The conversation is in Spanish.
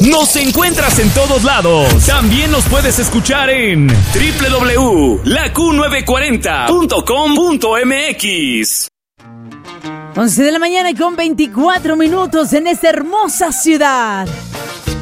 Nos encuentras en todos lados. También nos puedes escuchar en www.laQ940.com.mx. 11 de la mañana y con 24 minutos en esta hermosa ciudad.